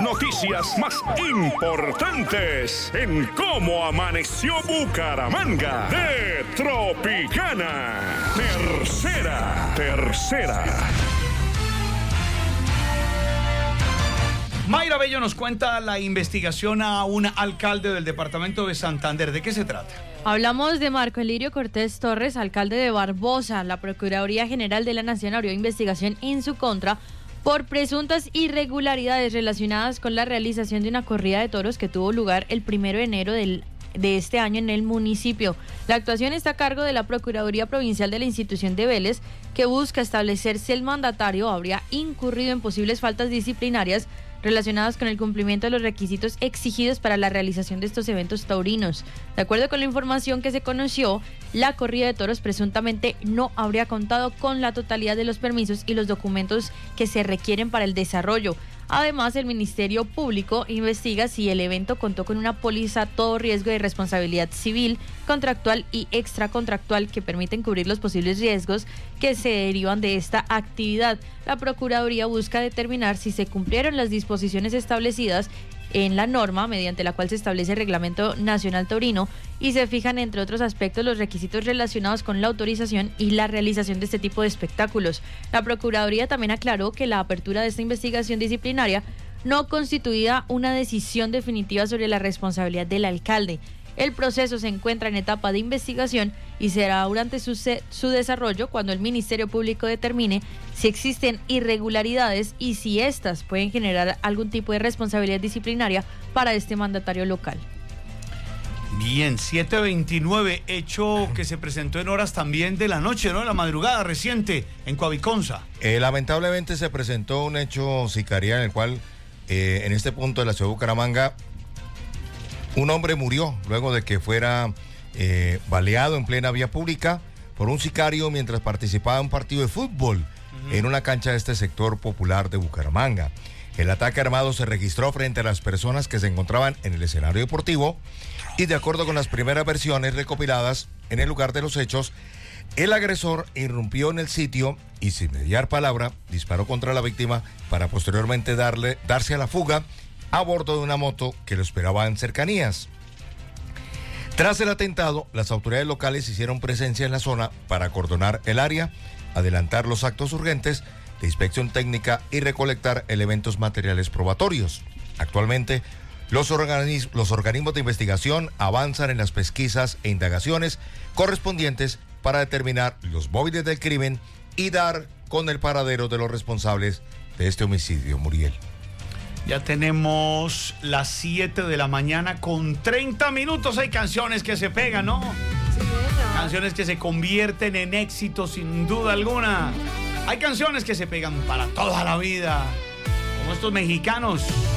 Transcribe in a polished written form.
noticias más importantes en cómo amaneció Bucaramanga de Tropicana. Tercera. Mayra Bello nos cuenta la investigación a un alcalde del departamento de Santander. ¿De qué se trata? Hablamos de Marco Elirio Cortés Torres, alcalde de Barbosa. La Procuraduría General de la Nación abrió investigación en su contra por presuntas irregularidades relacionadas con la realización de una corrida de toros que tuvo lugar el 1 de enero de este año en el municipio. La actuación está a cargo de la Procuraduría Provincial de la institución de Vélez, que busca establecer si el mandatario habría incurrido en posibles faltas disciplinarias relacionadas con el cumplimiento de los requisitos exigidos para la realización de estos eventos taurinos. De acuerdo con la información que se conoció, la corrida de toros presuntamente no habría contado con la totalidad de los permisos y los documentos que se requieren para el desarrollo. Además, el Ministerio Público investiga si el evento contó con una póliza a todo riesgo de responsabilidad civil, contractual y extracontractual que permiten cubrir los posibles riesgos que se derivan de esta actividad. La Procuraduría busca determinar si se cumplieron las disposiciones establecidas en la norma mediante la cual se establece el Reglamento Nacional Taurino y se fijan, entre otros aspectos, los requisitos relacionados con la autorización y la realización de este tipo de espectáculos. La Procuraduría también aclaró que la apertura de esta investigación disciplinaria no constituía una decisión definitiva sobre la responsabilidad del alcalde. El proceso se encuentra en etapa de investigación y será durante su desarrollo cuando el Ministerio Público determine si existen irregularidades y si éstas pueden generar algún tipo de responsabilidad disciplinaria para este mandatario local. Bien, 7:29, hecho que se presentó en horas también de la noche, ¿no? La madrugada reciente en Coaviconza. Lamentablemente se presentó un hecho sicarial en el cual, en este punto de la ciudad de Bucaramanga, un hombre murió luego de que fuera baleado en plena vía pública por un sicario mientras participaba en un partido de fútbol en una cancha de este sector popular de Bucaramanga. El ataque armado se registró frente a las personas que se encontraban en el escenario deportivo y, de acuerdo con las primeras versiones recopiladas en el lugar de los hechos, el agresor irrumpió en el sitio y, sin mediar palabra, disparó contra la víctima para posteriormente darse a la fuga a bordo de una moto que lo esperaba en cercanías. Tras el atentado, las autoridades locales hicieron presencia en la zona para acordonar el área, adelantar los actos urgentes de inspección técnica y recolectar elementos materiales probatorios. Actualmente, los organismos de investigación avanzan en las pesquisas e indagaciones correspondientes para determinar los móviles del crimen y dar con el paradero de los responsables de este homicidio, Muriel. Ya tenemos las 7 de la mañana con 30 minutos. Hay canciones que se pegan, ¿no? Sí, canciones que se convierten en éxito sin duda alguna. Hay canciones que se pegan para toda la vida, como estos mexicanos.